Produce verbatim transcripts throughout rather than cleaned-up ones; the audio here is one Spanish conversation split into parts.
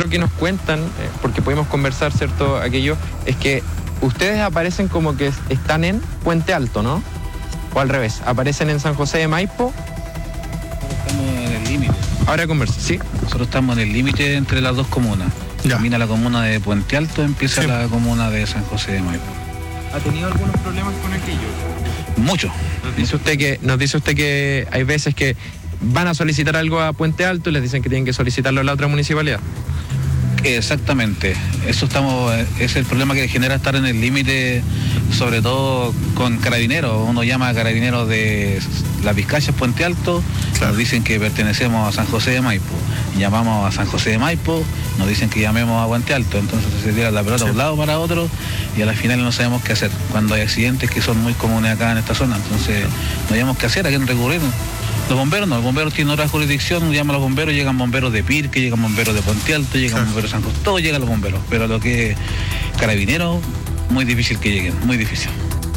lo que nos cuentan, eh, porque pudimos conversar, ¿cierto? Aquello, es que ustedes aparecen como que están en Puente Alto, ¿no? O al revés, aparecen en San José de Maipo. Estamos en el límite. Ahora conversa, ¿sí? Nosotros estamos en el límite entre las dos comunas. Ya. Termina la comuna de Puente Alto, empieza Sí. la comuna de San José de Maipo. ¿Ha tenido algunos problemas con aquello? Mucho. Nos dice usted que, nos dice usted que hay veces que van a solicitar algo a Puente Alto y les dicen que tienen que solicitarlo a la otra municipalidad. Exactamente, eso estamos, es el problema que genera estar en el límite, sobre todo con carabineros. Uno llama a carabineros de Las Vizcachas, Puente Alto, claro. Nos dicen que pertenecemos a San José de Maipo. Llamamos a San José de Maipo, nos dicen que llamemos a Puente Alto, entonces se tira la pelota de sí. un lado para otro y a la final no sabemos qué hacer. Cuando hay accidentes que son muy comunes acá en esta zona, entonces no sabemos qué hacer, a quién recurrir. Los bomberos no, los bomberos tienen otra jurisdicción, llaman a los bomberos, llegan bomberos de Pirque, llegan bomberos de Puente Alto, llegan claro. bomberos de San José, todos llegan los bomberos, pero lo que es carabineros, muy difícil que lleguen, muy difícil.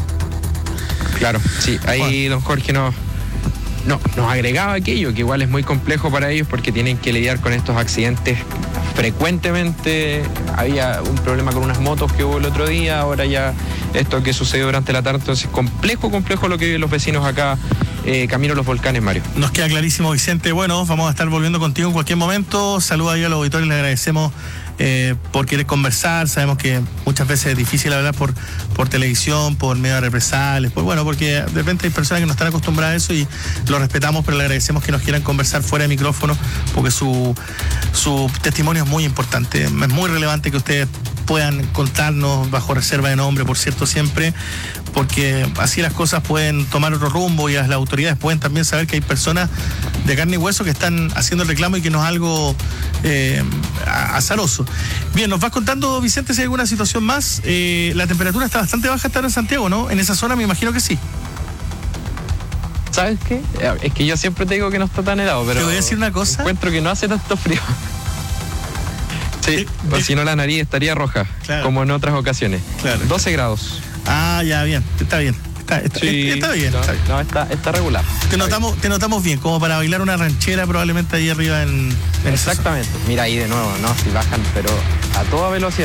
Claro, sí, ahí don Jorge nos, no, nos agregaba aquello, que igual es muy complejo para ellos porque tienen que lidiar con estos accidentes frecuentemente. Había un problema con unas motos que hubo el otro día, ahora ya esto que sucedió durante la tarde, entonces complejo, complejo lo que viven los vecinos acá. Eh, camino a los volcanes, Mario. Nos queda clarísimo, Vicente. Bueno, vamos a estar volviendo contigo en cualquier momento. Saludos ahí a los auditores, le agradecemos eh, por querer conversar. Sabemos que muchas veces es difícil hablar por, por televisión, por medio de represalias, por, bueno, porque de repente hay personas que no están acostumbradas a eso y lo respetamos, pero le agradecemos que nos quieran conversar fuera de micrófono, porque su, su testimonio es muy importante. Es muy relevante que ustedes puedan contarnos bajo reserva de nombre, por cierto, siempre, porque así las cosas pueden tomar otro rumbo y las autoridades pueden también saber que hay personas de carne y hueso que están haciendo el reclamo y que no es algo eh, azaroso. Bien, nos vas contando, Vicente, si hay alguna situación más. Eh, la temperatura está bastante baja esta hora en Santiago, ¿no? En esa zona me imagino que sí. ¿Sabes qué? Es que yo siempre te digo que no está tan helado, pero te voy a decir una cosa. Encuentro que no hace tanto frío. Sí, o si no la nariz estaría roja, claro. como en otras ocasiones. Claro. doce grados. Ah, ya, bien, está bien. Está, está, sí, está bien. No, está, bien. no está, está regular. Te está notamos, bien. te notamos bien, como para bailar una ranchera probablemente ahí arriba en, en exactamente. Mira ahí de nuevo, ¿no? Si bajan, pero a toda velocidad.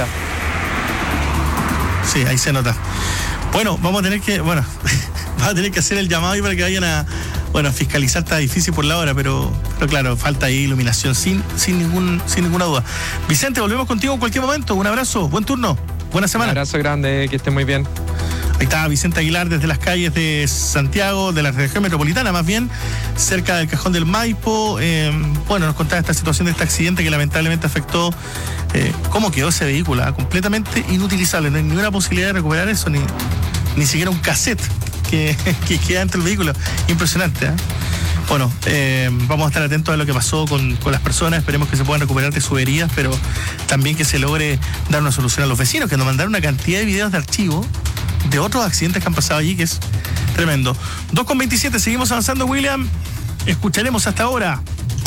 Sí, ahí se nota. Bueno, vamos a tener que, bueno, vamos a tener que hacer el llamado ahí para que vayan a, bueno, fiscalizar. Está difícil por la hora, pero, pero claro, falta ahí iluminación sin, sin ningún, sin ninguna duda. Vicente, volvemos contigo en cualquier momento. Un abrazo, buen turno, buena semana. Un abrazo grande, que esté muy bien. Ahí está Vicente Aguilar desde las calles de Santiago, de la región metropolitana más bien, cerca del Cajón del Maipo. Eh, bueno, nos contaba esta situación de este accidente que lamentablemente afectó eh, cómo quedó ese vehículo, ¿eh? Completamente inutilizable, no hay ninguna posibilidad de recuperar eso, ni, ni siquiera un cassette que, que queda dentro del vehículo. Impresionante, ¿eh? Bueno, eh, vamos a estar atentos a lo que pasó con, con las personas, esperemos que se puedan recuperar de sus heridas, pero también que se logre dar una solución a los vecinos, que nos mandaron una cantidad de videos de archivo de otros accidentes que han pasado allí, que es tremendo. dos con veintisiete, seguimos avanzando, William. Escucharemos hasta ahora.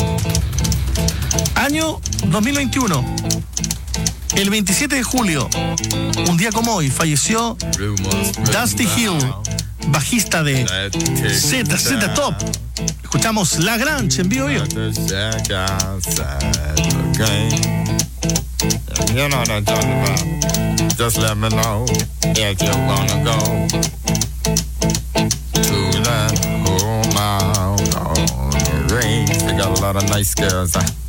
Año dos mil veintiuno. El veintisiete de julio, un día como hoy, falleció Dusty Hill, bajista de Z Z Top. Escuchamos La Grange en vivo. You know what I'm talking about. Just let me know if you're gonna go to that whole mile on the range. They got a lot of nice girls.